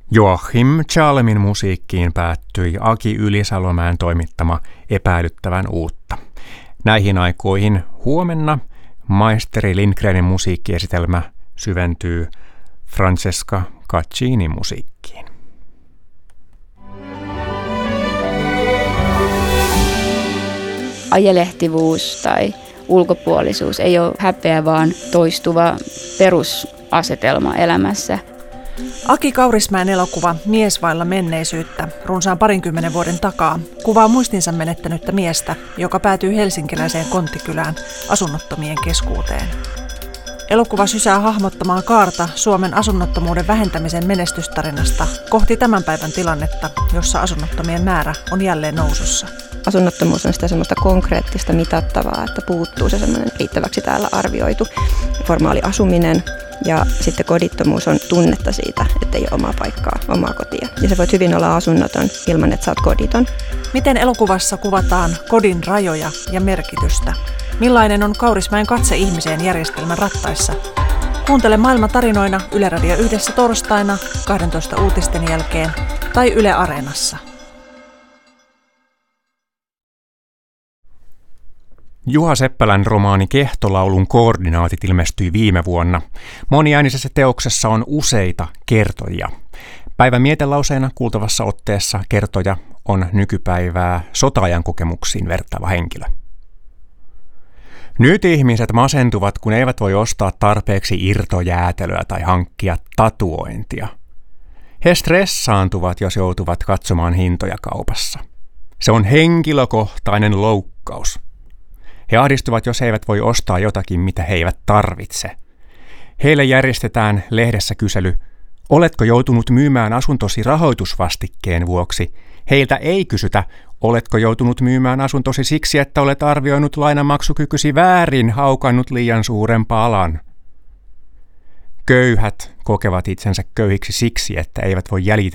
Joachim Chalmin musiikkiin päättyi Aki Ylisalomäen toimittama Epäilyttävän uutta. Näihin aikoihin huomenna maisteri Lindgrenin musiikkiesitelmä syventyy Francesca Caccinin musiikkiin. Ajelehtivuus tai ulkopuolisuus ei ole häpeä, vaan toistuva perusasetelma elämässä. Aki Kaurismäen elokuva Mies vailla menneisyyttä runsaan 20 vuoden takaa kuvaa muistinsa menettänyttä miestä, joka päätyy helsinkiläiseen konttikylään asunnottomien keskuuteen. Elokuva sysää hahmottamaan kaarta Suomen asunnottomuuden vähentämisen menestystarinasta kohti tämän päivän tilannetta, jossa asunnottomien määrä on jälleen nousussa. Asunnottomuus on sitä semmoista konkreettista mitattavaa, että puuttuu se semmoinen riittäväksi täällä arvioitu formaali asuminen. Ja sitten kodittomuus on tunnetta siitä, että ei ole omaa paikkaa, omaa kotia. Ja sä voit hyvin olla asunnoton ilman, että sä oot koditon. Miten elokuvassa kuvataan kodin rajoja ja merkitystä? Millainen on Kaurismäen katse ihmiseen järjestelmän rattaissa? Kuuntele Maailman tarinoina Yle Radio 1 torstaina 12 uutisten jälkeen tai Yle Areenassa. Juha Seppälän romaani Kehtolaulun koordinaatit ilmestyi viime vuonna. Moniäänisessä teoksessa on useita kertojia. Päivän mietelauseena kuultavassa otteessa kertoja on nykypäivää sota-ajan kokemuksiin vertaava henkilö. Nyt ihmiset masentuvat, kun eivät voi ostaa tarpeeksi irtojäätelöä tai hankkia tatuointia. He stressaantuvat, jos joutuvat katsomaan hintoja kaupassa. Se on henkilökohtainen loukkaus. He ahdistuvat, jos he eivät voi ostaa jotakin, mitä he eivät tarvitse. Heille järjestetään lehdessä kysely, oletko joutunut myymään asuntosi rahoitusvastikkeen vuoksi? Heiltä ei kysytä, oletko joutunut myymään asuntosi siksi, että olet arvioinut lainanmaksukykysi väärin, haukannut liian suuren palan. Köyhät kokevat itsensä köyhiksi siksi, että eivät voi jäljitellä